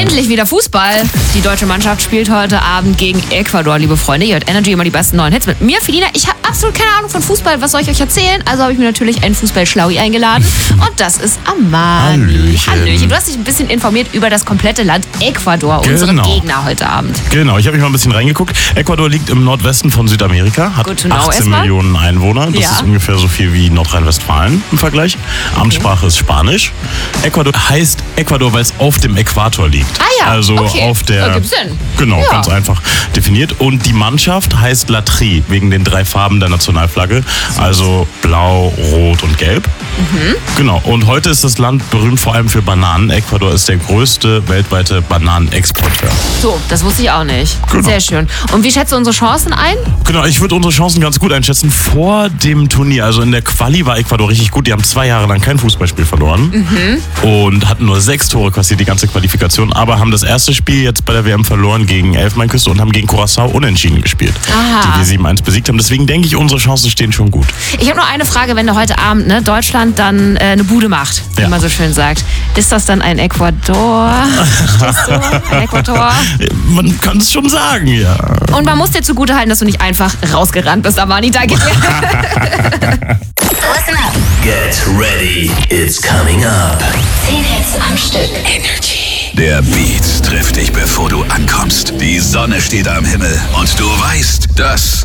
Endlich wieder Fußball. Die deutsche Mannschaft spielt heute Abend gegen Ecuador, liebe Freunde. Ihr hört Energy, immer die besten neuen Hits mit mir, Felina. Ich habe absolut keine Ahnung von Fußball. Was soll ich euch erzählen? Also habe ich mir natürlich einen Fußball-Schlaui eingeladen. Und das ist Amani. Hallöchen. Du hast dich ein bisschen informiert über das komplette Land Ecuador, unsere Gegner heute Abend. Genau, ich habe mich mal ein bisschen reingeguckt. Ecuador liegt im Nordwesten von Südamerika, hat 18 Millionen Einwohner. Das ist ungefähr so viel wie Nordrhein-Westfalen im Vergleich. Amtssprache ist Spanisch. Ecuador heißt Ecuador, weil es auf dem Äquator liegt. Ah ja, also auf der. Gibt's Sinn. Genau, ganz einfach definiert. Und die Mannschaft heißt La Tri, wegen den 3 Farben der Nationalflagge. Also blau, rot und gelb. Genau, und heute ist das Land berühmt vor allem für Bananen. Ecuador ist der größte weltweite Bananenexporteur. So, das wusste ich auch nicht. Genau. Sehr schön. Und wie schätzt du unsere Chancen ein? Genau, ich würde unsere Chancen ganz gut einschätzen. Vor dem Turnier, also in der Quali war Ecuador richtig gut. Die haben 2 Jahre lang kein Fußballspiel verloren und hatten nur 6 Tore kassiert, die ganze Qualifikation. Aber haben das erste Spiel jetzt bei der WM verloren gegen Elfenbeinküste und haben gegen Curaçao unentschieden gespielt, die wir 7-1 besiegt haben. Deswegen denke ich, unsere Chancen stehen schon gut. Ich habe noch eine Frage, wenn du heute Abend Deutschland dann eine Bude macht, wie man so schön sagt. Ist das dann ein Ecuador? Verstehst du? Ein Ecuador? Man kann es schon sagen, ja. Und man muss dir zugutehalten, dass du nicht einfach rausgerannt bist, Amani. Danke dir. Listen up. Get ready, it's coming up. 10 Hits am Stück. Energy. Der Beat trifft dich, bevor du ankommst. Die Sonne steht am Himmel und du weißt, dass